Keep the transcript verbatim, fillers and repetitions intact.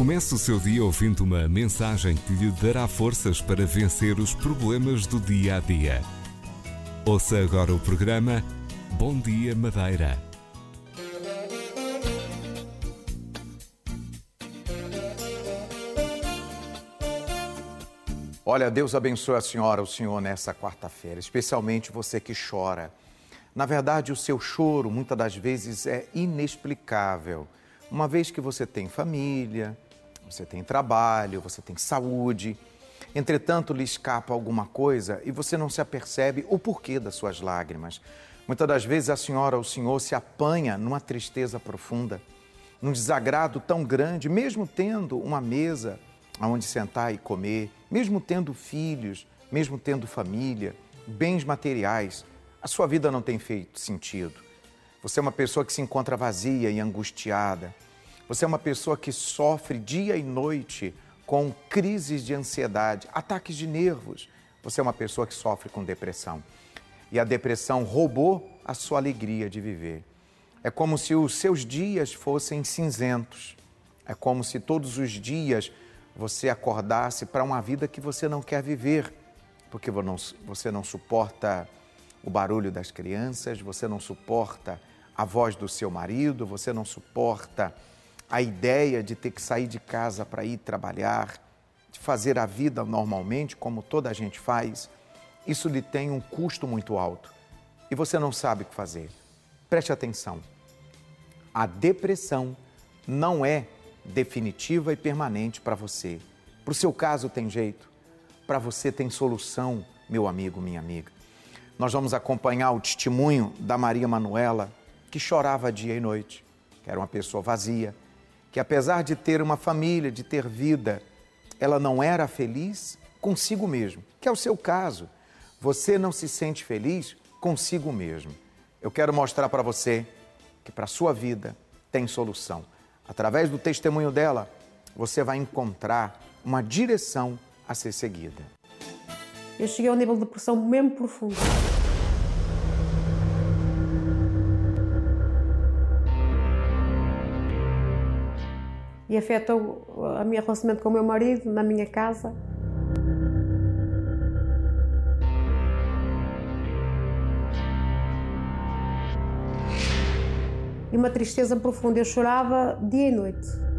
Comece o seu dia ouvindo uma mensagem que lhe dará forças para vencer os problemas do dia a dia. Ouça agora o programa Bom Dia Madeira. Olha, Deus abençoe a senhora, o senhor nessa quarta-feira, especialmente você que chora. Na verdade, o seu choro muitas das vezes é inexplicável, uma vez que você tem família, você tem trabalho, você tem saúde. Entretanto, lhe escapa alguma coisa e você não se apercebe o porquê das suas lágrimas. Muitas das vezes a senhora ou o senhor se apanha numa tristeza profunda, num desagrado tão grande, mesmo tendo uma mesa aonde sentar e comer, mesmo tendo filhos, mesmo tendo família, bens materiais, a sua vida não tem feito sentido. Você é uma pessoa que se encontra vazia e angustiada. Você é uma pessoa que sofre dia e noite com crises de ansiedade, ataques de nervos. Você é uma pessoa que sofre com depressão. E a depressão roubou a sua alegria de viver. É como se os seus dias fossem cinzentos. É como se todos os dias você acordasse para uma vida que você não quer viver, porque você não suporta o barulho das crianças, você não suporta a voz do seu marido, você não suporta a ideia de ter que sair de casa para ir trabalhar, de fazer a vida normalmente, como toda a gente faz. Isso lhe tem um custo muito alto e você não sabe o que fazer. Preste atenção, a depressão não é definitiva e permanente para você. Para o seu caso tem jeito, para você tem solução, meu amigo, minha amiga. Nós vamos acompanhar o testemunho da Maria Manuela, que chorava dia e noite, que era uma pessoa vazia, que apesar de ter uma família, de ter vida, ela não era feliz consigo mesmo, que é o seu caso. Você não se sente feliz consigo mesmo. Eu quero mostrar para você que para a sua vida tem solução. Através do testemunho dela, você vai encontrar uma direção a ser seguida. Eu cheguei ao nível de depressão mesmo profundo. E afetou o meu relacionamento com o meu marido, na minha casa. E uma tristeza profunda. Eu chorava dia e noite.